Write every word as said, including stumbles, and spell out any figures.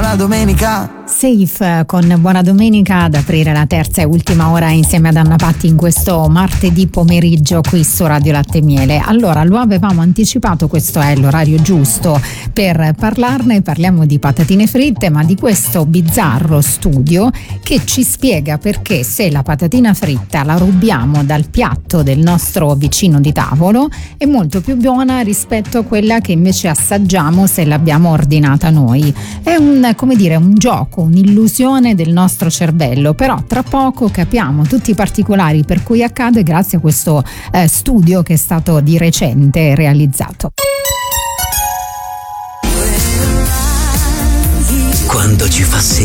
buona domenica. Safe con Buona Domenica ad aprire la terza e ultima ora insieme ad Anna Patti in questo martedì pomeriggio qui su Radio Latte e Miele. Allora, lo avevamo anticipato, questo è l'orario giusto per parlarne. Parliamo di patatine fritte, ma di questo bizzarro studio che ci spiega perché se la patatina fritta la rubiamo dal piatto del nostro vicino di tavolo è molto più buona rispetto a quella che invece assaggiamo se l'abbiamo ordinata noi. È un, come dire, un gioco, un'illusione del nostro cervello, però tra poco capiamo tutti i particolari per cui accade grazie a questo eh, studio che è stato di recente realizzato. Quando ci fa sentire